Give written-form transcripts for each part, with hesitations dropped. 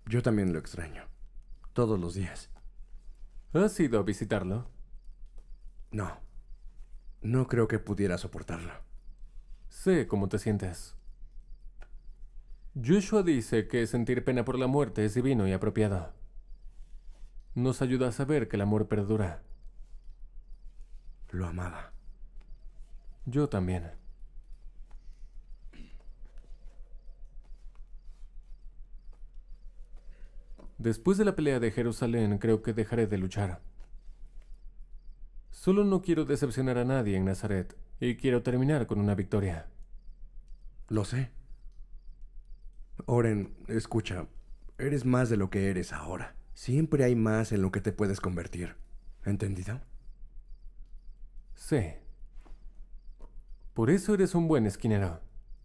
Yo también lo extraño. Todos los días. ¿Has ido a visitarlo? No. No creo que pudiera soportarlo. Sé cómo te sientes. Joshua dice que sentir pena por la muerte es divino y apropiado. Nos ayuda a saber que el amor perdura. Lo amaba. Yo también. Después de la pelea de Jerusalén, creo que dejaré de luchar. Solo no quiero decepcionar a nadie en Nazaret y quiero terminar con una victoria. Lo sé. Oren, escucha. Eres más de lo que eres ahora. Siempre hay más en lo que te puedes convertir. ¿Entendido? Sí. Por eso eres un buen esquinero.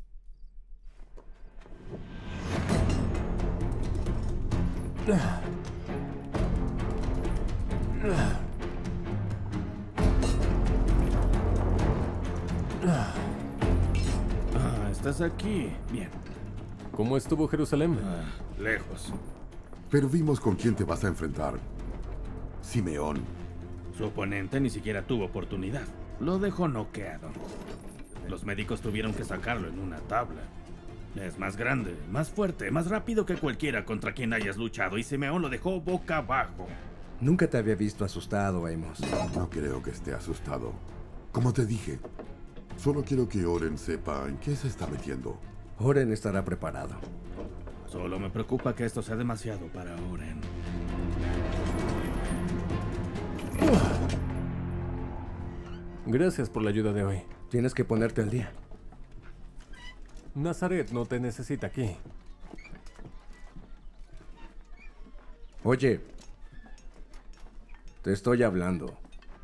Estás aquí. Bien. ¿Cómo estuvo Jerusalén? Lejos. Pero vimos con quién te vas a enfrentar. Simeón. Su oponente ni siquiera tuvo oportunidad. Lo dejó noqueado. Los médicos tuvieron que sacarlo en una tabla. Es más grande, más fuerte, más rápido que cualquiera contra quien hayas luchado y Simeón lo dejó boca abajo. Nunca te había visto asustado, Amos. No creo que esté asustado. Como te dije, solo quiero que Oren sepa en qué se está metiendo. Oren estará preparado. Solo me preocupa que esto sea demasiado para Oren. Gracias por la ayuda de hoy. Tienes que ponerte al día. Nazaret no te necesita aquí. Oye, te estoy hablando.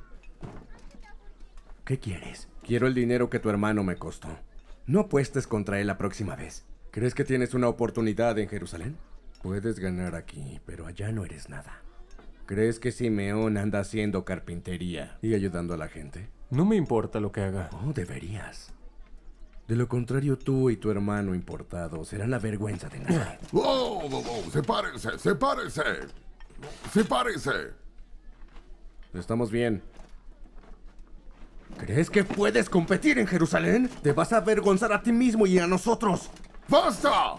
¿Qué quieres? Quiero el dinero que tu hermano me costó. No apuestes contra él la próxima vez. ¿Crees que tienes una oportunidad en Jerusalén? Puedes ganar aquí, pero allá no eres nada. ¿Crees que Simeón anda haciendo carpintería y ayudando a la gente? No me importa lo que haga. Oh, deberías. De lo contrario, tú y tu hermano importado serán la vergüenza de Nazaret. ¡Wow! ¡Wow! ¡Wow! ¡Sepárense! ¡Sepárense! ¡Sepárense! Estamos bien. ¿Crees que puedes competir en Jerusalén? Te vas a avergonzar a ti mismo y a nosotros. ¡Basta!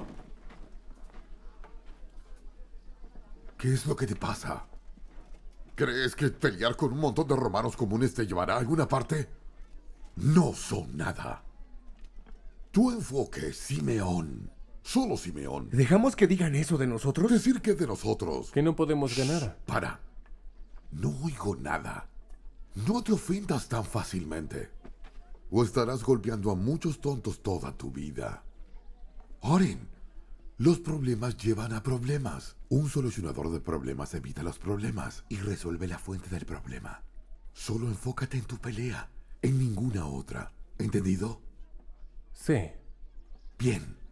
¿Qué es lo que te pasa? ¿Crees que pelear con un montón de romanos comunes te llevará a alguna parte? No son nada. Tu enfoque es Simeón. Solo Simeón. ¿Dejamos que digan eso de nosotros? Decir que de nosotros. Que no podemos ganar. Para. No oigo nada. No te ofendas tan fácilmente. O estarás golpeando a muchos tontos toda tu vida. Oren, los problemas llevan a problemas. Un solucionador de problemas evita los problemas y resuelve la fuente del problema. Solo enfócate en tu pelea, en ninguna otra. ¿Entendido? Sí. Bien.